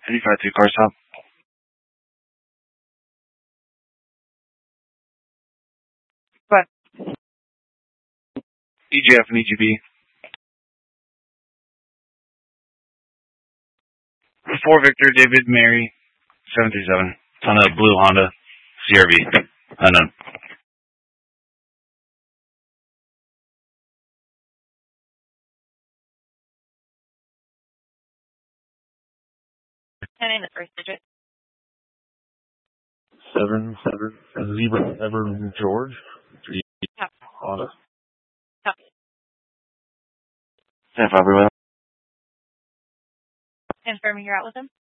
352 car stop. But EGF and EGB. 4 Victor, David, Mary, 737. It's on a blue Honda CRV. Unknown. And in the first digit. 7 Zebra Ever George. 3 Yep. Honda. Yep. 10-5, everyone. Confirming you're out with him.